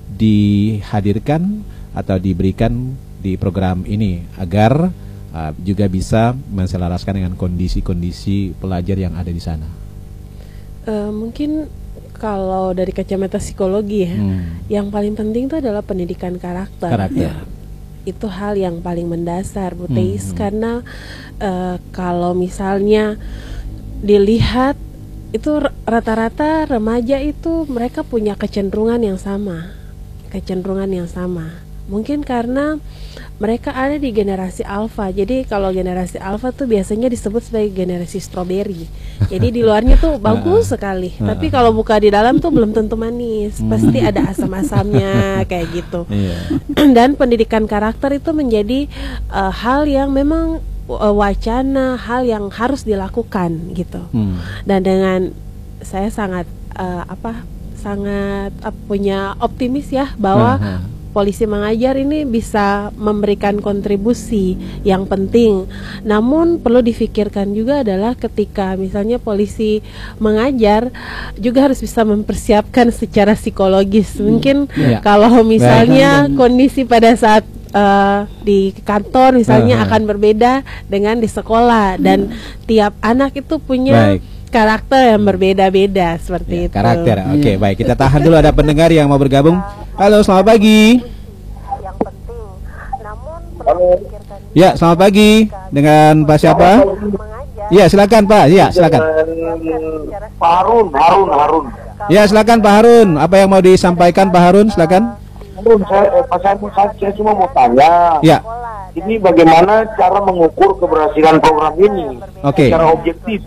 dihadirkan atau diberikan di program ini agar uh, juga bisa menselaraskan dengan kondisi-kondisi pelajar yang ada di sana? Uh, mungkin kalau dari kacamata psikologi ya, hmm. yang paling penting itu adalah pendidikan karakter. Karakter. Ya. Itu hal yang paling mendasar, Bu Teis, hmm. karena uh, kalau misalnya dilihat itu rata-rata remaja itu mereka punya kecenderungan yang sama, kecenderungan yang sama. Mungkin karena mereka ada di generasi alfa. Jadi kalau generasi alfa tuh biasanya disebut sebagai generasi stroberi. Jadi di luarnya tuh bagus sekali, tapi kalau buka di dalam tuh belum tentu manis. Pasti ada asam-asamnya kayak gitu. Dan pendidikan karakter itu menjadi uh, hal yang memang wacana, hal yang harus dilakukan gitu. Hmm. Dan dengan saya sangat uh, apa sangat uh, punya optimis ya bahwa uh-huh. polisi mengajar ini bisa memberikan kontribusi yang penting. Namun perlu difikirkan juga adalah ketika misalnya polisi mengajar juga harus bisa mempersiapkan secara psikologis. Mungkin hmm. kalau misalnya Baik. kondisi pada saat Uh, di kantor misalnya uh-huh. akan berbeda dengan di sekolah, dan hmm. tiap anak itu punya baik. karakter yang berbeda-beda seperti ya, itu. Karakter, oke okay, baik, kita tahan dulu, ada pendengar yang mau bergabung. Halo, selamat pagi. Yang penting, namun perlu dipikirkan. Ya, selamat pagi. Dengan Pak siapa? Ya, silakan Pak. Ya, silakan. Pak Harun, Harun, Harun. Ya, silakan Pak Harun. Apa yang mau disampaikan Pak Harun? Silakan. Saya, saya, saya, saya cuma mau tanya, ya. ini bagaimana cara mengukur keberhasilan program ini okay. secara objektif,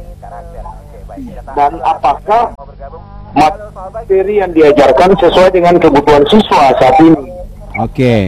dan apakah materi yang diajarkan sesuai dengan kebutuhan siswa saat ini? Oke. Okay.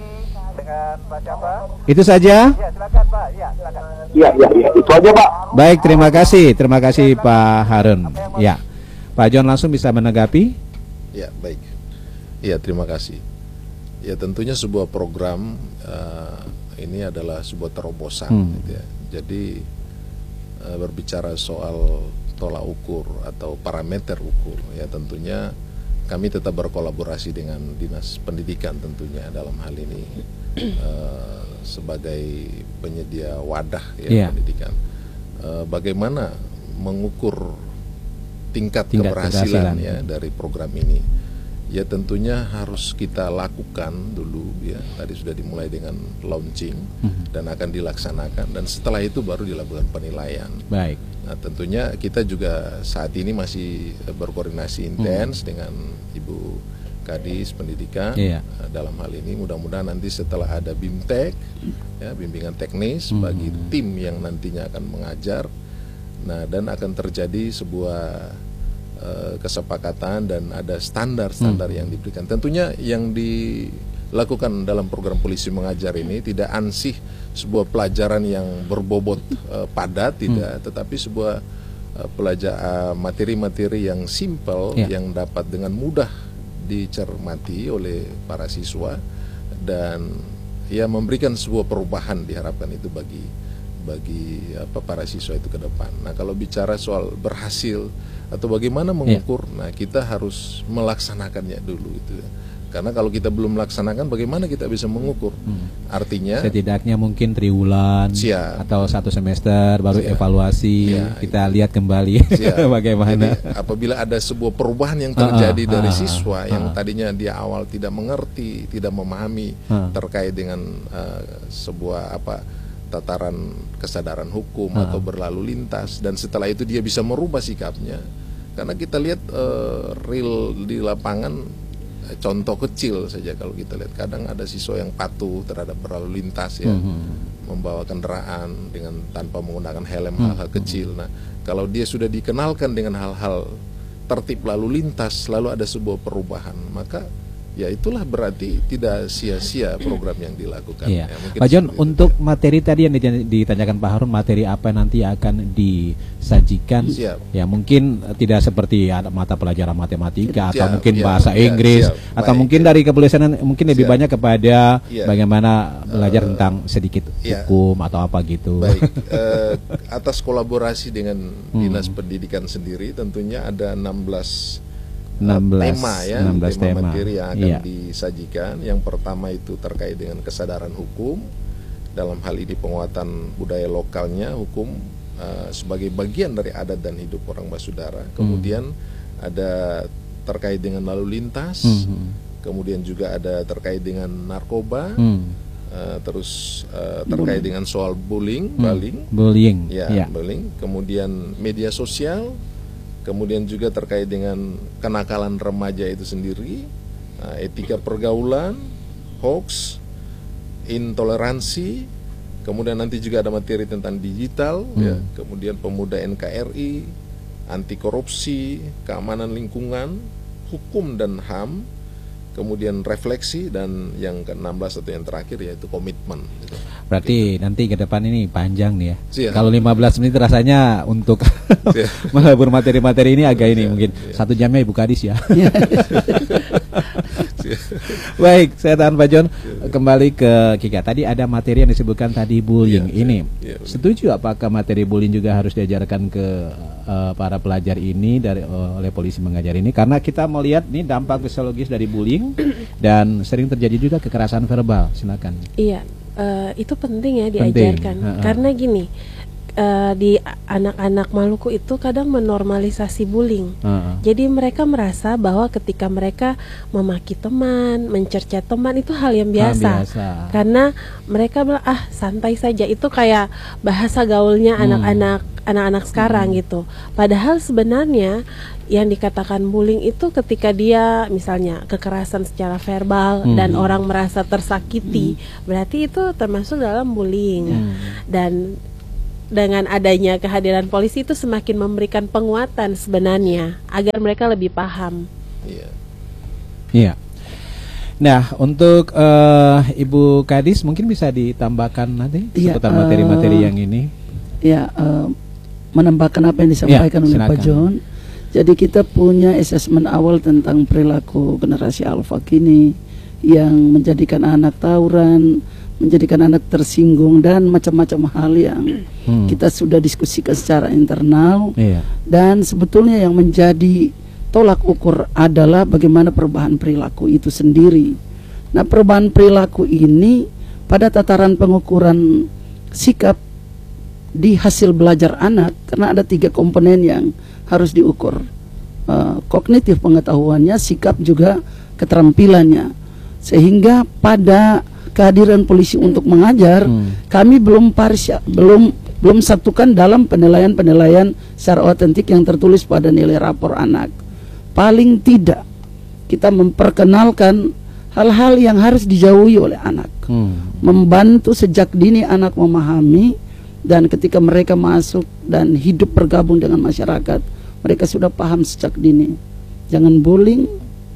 Itu saja? Ya, ya, ya, itu aja Pak. Baik, terima kasih, terima kasih Pak Harun. Ya, Pak John langsung bisa menanggapi. Ya, baik. Ya, terima kasih. Ya, tentunya sebuah program uh, ini adalah sebuah terobosan hmm. gitu ya. Jadi uh, berbicara soal tolak ukur atau parameter ukur, ya tentunya kami tetap berkolaborasi dengan Dinas Pendidikan tentunya dalam hal ini uh, sebagai penyedia wadah ya yeah. pendidikan. Uh, bagaimana mengukur tingkat, tingkat keberhasilan, keberhasilan ya dari program ini? Ya tentunya harus kita lakukan dulu ya, tadi sudah dimulai dengan launching hmm. dan akan dilaksanakan, dan setelah itu baru dilakukan penilaian. Baik. Nah tentunya kita juga saat ini masih berkoordinasi intens hmm. dengan Ibu Kadis Pendidikan yeah. dalam hal ini. Mudah-mudahan nanti setelah ada BIMTEK ya, bimbingan teknis hmm. bagi tim yang nantinya akan mengajar, nah dan akan terjadi sebuah uh, kesepakatan dan ada standar-standar hmm. yang diberikan. Tentunya yang dilakukan dalam program polisi mengajar ini tidak ansih sebuah pelajaran yang berbobot uh, padat, tidak, hmm. tetapi sebuah uh, pelajaran materi-materi yang simpel yeah. yang dapat dengan mudah dicermati oleh para siswa dan ya memberikan sebuah perubahan, diharapkan itu bagi bagi apa para siswa itu ke depan. Nah, kalau bicara soal berhasil atau bagaimana mengukur, yeah. nah kita harus melaksanakannya dulu itu. Karena kalau kita belum melaksanakan, bagaimana kita bisa mengukur? Hmm. Artinya setidaknya mungkin triwulan siap. atau satu semester baru siap. evaluasi ya, kita lihat kembali bagaimana. Jadi, apabila ada sebuah perubahan yang terjadi uh, uh, dari uh, siswa uh, yang tadinya dia awal tidak mengerti, tidak memahami uh, terkait dengan uh, sebuah apa tataran kesadaran hukum uh, atau berlalu lintas, dan setelah itu dia bisa merubah sikapnya. Karena kita lihat uh, real di lapangan. Contoh kecil saja kalau kita lihat, kadang ada siswa yang patuh terhadap berlalu lintas ya, mm-hmm. membawa kendaraan dengan tanpa menggunakan helm, mm-hmm. hal-hal kecil. Nah, kalau dia sudah dikenalkan dengan hal-hal tertib lalu lintas, lalu ada sebuah perubahan, maka ya itulah berarti tidak sia-sia program yang dilakukan. Iya. Ya, Pak John, untuk itu. materi tadi yang ditanyakan Pak Harun, materi apa nanti akan disajikan? Siap. Ya mungkin tidak seperti ada mata pelajaran matematika, siap, atau mungkin ya, bahasa ya, Inggris, siap, atau baik, mungkin ya. dari kepolisian mungkin lebih siap. banyak kepada ya. bagaimana belajar uh, tentang sedikit ya. hukum atau apa gitu. Baik, uh, atas kolaborasi dengan hmm. Dinas Pendidikan sendiri, tentunya ada enam belas enam belas tema ya, enam belas tema, tema materi yang akan iya. disajikan. Yang pertama itu terkait dengan kesadaran hukum, dalam hal ini penguatan budaya lokalnya, hukum uh, sebagai bagian dari adat dan hidup orang Basudara. Kemudian hmm. ada terkait dengan lalu lintas, hmm. kemudian juga ada terkait dengan narkoba, hmm. uh, terus uh, terkait dengan soal bullying, hmm. bullying, bullying, ya, yeah. bullying. Kemudian media sosial. Kemudian juga terkait dengan kenakalan remaja itu sendiri, uh, etika pergaulan, hoax, intoleransi, kemudian nanti juga ada materi tentang digital, hmm. ya, kemudian pemuda N K R I, anti korupsi, keamanan lingkungan, hukum dan H A M, kemudian refleksi, dan yang ke enam belas atau yang terakhir yaitu komitmen. Gitu. Berarti gitu. Nanti ke depan ini panjang nih ya. Siap. Kalau lima belas menit rasanya untuk melabur materi-materi ini agak ini siap, mungkin siap. Satu jamnya Ibu Kadis ya. Baik, saya tahan Pak John. Kembali ke Kika. Tadi ada materi yang disebutkan tadi bullying ya, ini. Ya, ya, setuju apakah materi bullying juga harus diajarkan ke uh, para pelajar ini dari uh, oleh polisi mengajar ini? Karena kita melihat nih dampak fisiologis dari bullying dan sering terjadi juga kekerasan verbal. Silakan. Iya. Uh, itu penting ya diajarkan. Penting. Karena gini, uh, di anak-anak Maluku itu kadang menormalisasi bullying. Uh-uh. Jadi mereka merasa bahwa ketika mereka memaki teman, mencerca teman itu hal yang biasa. Ah, biasa. Karena mereka bilang ah santai saja, itu kayak bahasa gaulnya hmm. anak-anak anak-anak sekarang hmm. gitu. Padahal sebenarnya yang dikatakan bullying itu ketika dia misalnya kekerasan secara verbal hmm. dan orang merasa tersakiti, hmm. berarti itu termasuk dalam bullying. Hmm. Dan dengan adanya kehadiran polisi itu semakin memberikan penguatan sebenarnya agar mereka lebih paham. Iya. Iya. Nah, untuk uh, Ibu Kadis mungkin bisa ditambahkan nanti ya, seputar materi-materi uh, yang ini. Ya, uh, menambahkan apa yang disampaikan ya, oleh Pak John. Jadi kita punya asesmen awal tentang perilaku generasi alfa kini yang menjadikan anak tawuran, menjadikan anak tersinggung dan macam-macam hal yang hmm. kita sudah diskusikan secara internal. Iya. Dan sebetulnya yang menjadi tolak ukur adalah bagaimana perubahan perilaku itu sendiri. Nah, perubahan perilaku ini pada tataran pengukuran sikap di hasil belajar anak, karena ada tiga komponen yang harus diukur, uh, kognitif pengetahuannya, sikap juga keterampilannya. Sehingga pada kehadiran polisi untuk mengajar, hmm. kami belum parsial, belum belum satukan dalam penilaian-penilaian secara otentik yang tertulis pada nilai rapor anak. Paling tidak kita memperkenalkan hal-hal yang harus dijauhi oleh anak, hmm. membantu sejak dini anak memahami, dan ketika mereka masuk dan hidup bergabung dengan masyarakat, mereka sudah paham sejak dini. Jangan bullying,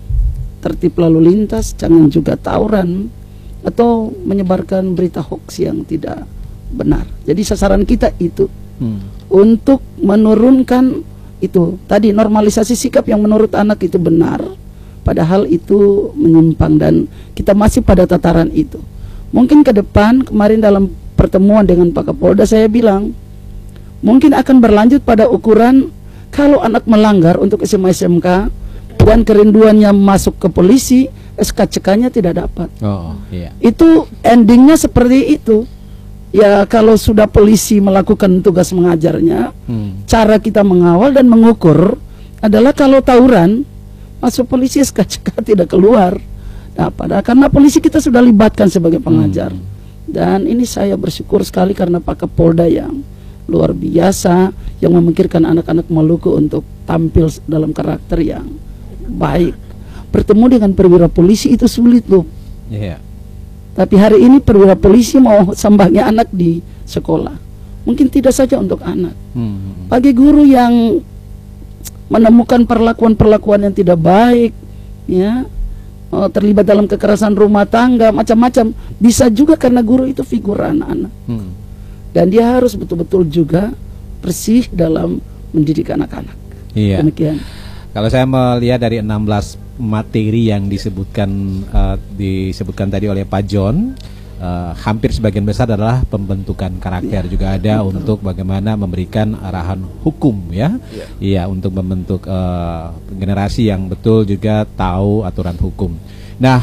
tertib lalu lintas, jangan juga tawuran atau menyebarkan berita hoax yang tidak benar. Jadi sasaran kita itu hmm. untuk menurunkan itu tadi, normalisasi sikap yang menurut anak itu benar, padahal itu menyimpang, dan kita masih pada tataran itu. Mungkin ke depan, kemarin dalam pertemuan dengan Pak Kapolda saya bilang, mungkin akan berlanjut pada ukuran kalau anak melanggar untuk S M A S M K dan kerinduannya masuk ke polisi, S K C K-nya tidak dapat. Oh, iya. Itu endingnya seperti itu. Ya kalau sudah polisi melakukan tugas mengajarnya, hmm. cara kita mengawal dan mengukur adalah kalau tawuran masuk polisi S K C K tidak keluar. Nah, padahal karena polisi kita sudah libatkan sebagai pengajar. Hmm. Dan ini saya bersyukur sekali karena Pak Kapolda yang luar biasa, yang memikirkan anak-anak Maluku untuk tampil dalam karakter yang baik. Bertemu dengan perwira polisi itu sulit loh. Yeah. Tapi hari ini perwira polisi mau sambangi anak di sekolah. Mungkin tidak saja untuk anak. Hmm. Bagi guru yang menemukan perlakuan-perlakuan yang tidak baik, ya, oh, terlibat dalam kekerasan rumah tangga, macam-macam, bisa juga karena guru itu figur anak-anak. Hmm. Dan dia harus betul-betul juga bersih dalam mendidik anak-anak. Iya. Demikian. Kalau saya melihat dari enam belas materi yang disebutkan uh, disebutkan tadi oleh Pak John, uh, hampir sebagian besar adalah pembentukan karakter, ya, juga ada betul. Untuk bagaimana memberikan arahan hukum, ya, iya, ya, untuk membentuk uh, generasi yang betul juga tahu aturan hukum. Nah,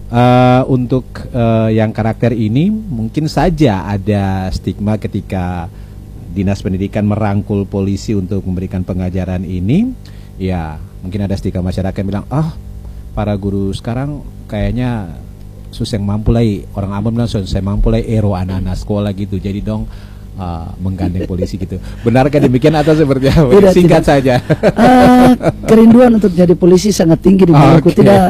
uh, untuk uh, yang karakter ini mungkin saja ada stigma ketika Dinas Pendidikan merangkul polisi untuk memberikan pengajaran ini. Ya, mungkin ada stigma masyarakat yang bilang, ah, para guru sekarang kayaknya susah mampu lagi, orang Ambon bilang susah mampu lagi ero anak-anak sekolah gitu, jadi dong uh, menggandeng polisi gitu. Benarkah demikian atau seperti apa? Tidak, singkat tidak. saja. Uh, kerinduan untuk jadi polisi sangat tinggi di Maluku. Okay. Tidak,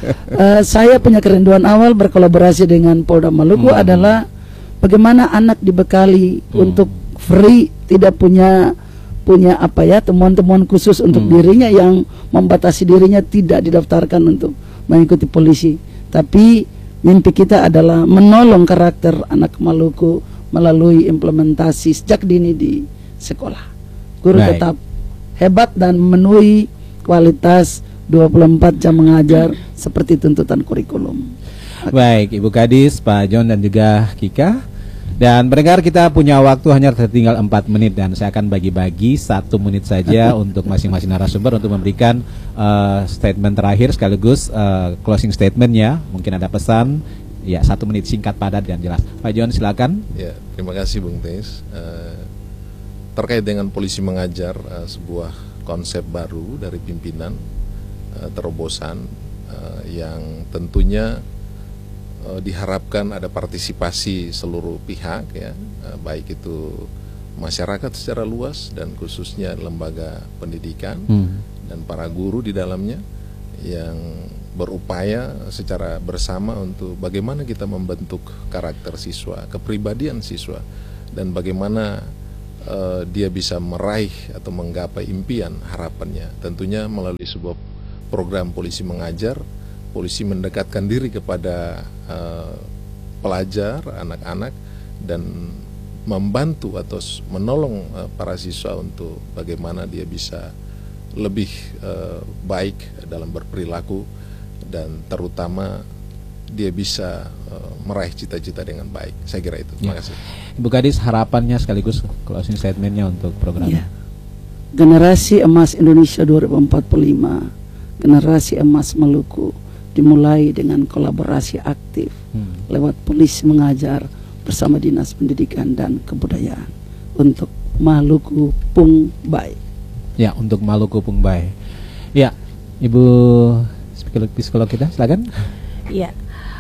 uh, saya punya kerinduan awal berkolaborasi dengan Polda Maluku hmm. adalah bagaimana anak dibekali hmm. untuk free, tidak punya punya apa ya temuan-temuan khusus untuk hmm. dirinya yang membatasi dirinya tidak didaftarkan untuk mengikuti polisi. Tapi mimpi kita adalah menolong karakter anak Maluku melalui implementasi sejak dini di sekolah. Guru Baik. tetap hebat dan memenuhi kualitas dua puluh empat jam mengajar seperti tuntutan kurikulum. Baik, Ibu Kadis, Pak John dan juga Kika. Dan pendengar, kita punya waktu hanya tertinggal empat menit dan saya akan bagi-bagi satu menit saja untuk masing-masing narasumber untuk memberikan uh, statement terakhir sekaligus uh, closing statementnya. Mungkin ada pesan, ya, satu menit singkat, padat dan jelas. Pak John, silakan. Ya, terima kasih Bung Tis. Uh, terkait dengan polisi mengajar, uh, sebuah konsep baru dari pimpinan, uh, terobosan uh, yang tentunya Uh, diharapkan ada partisipasi seluruh pihak, ya, uh, baik itu masyarakat secara luas dan khususnya lembaga pendidikan hmm. dan para guru di dalamnya yang berupaya secara bersama untuk bagaimana kita membentuk karakter siswa, kepribadian siswa, dan bagaimana uh, dia bisa meraih atau menggapai impian harapannya, tentunya melalui sebuah program polisi mengajar. Polisi mendekatkan diri kepada uh, pelajar, anak-anak, dan membantu atau menolong uh, para siswa untuk bagaimana dia bisa lebih uh, baik dalam berperilaku dan terutama dia bisa uh, meraih cita-cita dengan baik. Saya kira itu. Terima ya. kasih. Ibu Kadis, harapannya sekaligus closing statementnya untuk program. Ya. Generasi Emas Indonesia dua ribu empat puluh lima, generasi emas Maluku, dimulai dengan kolaborasi aktif hmm. lewat polisi mengajar bersama Dinas Pendidikan dan Kebudayaan untuk Maluku Pung Bai. Ya, untuk Maluku Pung Bai. Ya, Ibu psikolog, psikolog kita, silakan. Ya,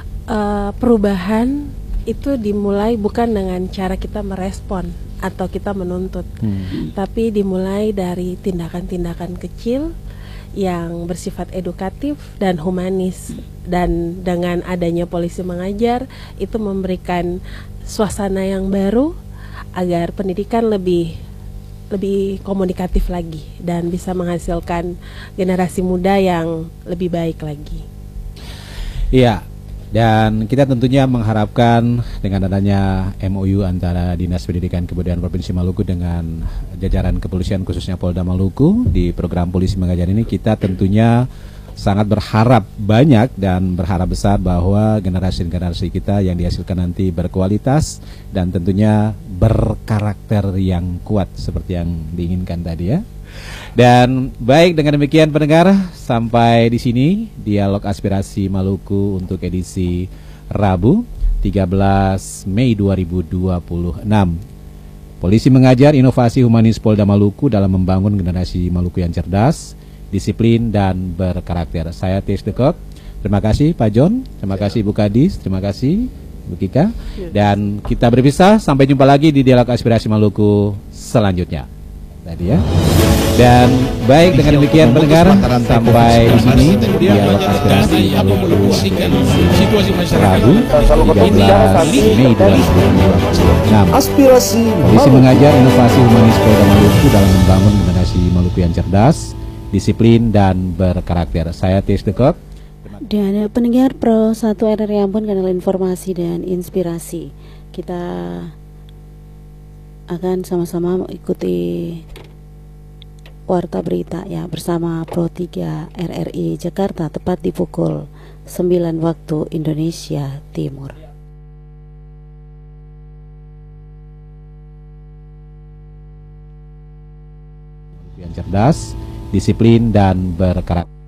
uh, perubahan itu dimulai bukan dengan cara kita merespon atau kita menuntut, hmm. tapi dimulai dari tindakan-tindakan kecil yang bersifat edukatif dan humanis, dan dengan adanya polisi mengajar itu memberikan suasana yang baru agar pendidikan lebih lebih komunikatif lagi dan bisa menghasilkan generasi muda yang lebih baik lagi. Iya, dan kita tentunya mengharapkan dengan adanya M O U antara Dinas Pendidikan Kebudayaan Provinsi Maluku dengan jajaran kepolisian khususnya Polda Maluku di program Polisi Mengajar ini, kita tentunya sangat berharap banyak dan berharap besar bahwa generasi-generasi kita yang dihasilkan nanti berkualitas dan tentunya berkarakter yang kuat seperti yang diinginkan tadi ya. Dan baik, dengan demikian pendengar, sampai di sini Dialog Aspirasi Maluku untuk edisi Rabu tiga belas Mei dua ribu dua puluh enam. Polisi Mengajar, inovasi humanis Polda Maluku dalam membangun generasi Maluku yang cerdas, disiplin dan berkarakter. Saya Tis Dekok. Terima kasih Pak John, terima kasih Bu Kadis, terima kasih Bu Kika. Dan kita berpisah, sampai jumpa lagi di Dialog Aspirasi Maluku selanjutnya. Tadi ya. Dan baik, dengan demikian pendengar, sampai di sini Dialog Aspirasi Maluku Rabu tiga belas Mei dua ribu dua puluh enam. Aspirasi Polisi Mengajar, inovasi humanis Polda Maluku dalam membangun generasi Maluku yang cerdas, disiplin dan berkarakter. Saya Tis Dekok. Dan pendengar Pro satu R R I Ambon, kanal informasi dan inspirasi. Kita akan sama-sama mengikuti warta berita ya bersama Pro tiga R R I Jakarta tepat di pukul sembilan waktu Indonesia Timur. Yang cerdas, disiplin dan berkarakter.